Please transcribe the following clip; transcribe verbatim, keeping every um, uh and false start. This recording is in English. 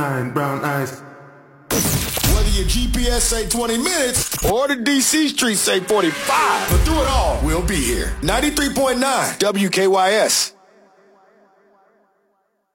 Brown eyes. Whether your G P S say twenty minutes or the D C streets say forty-five, but through it all, we'll be here. ninety-three point nine W K Y S.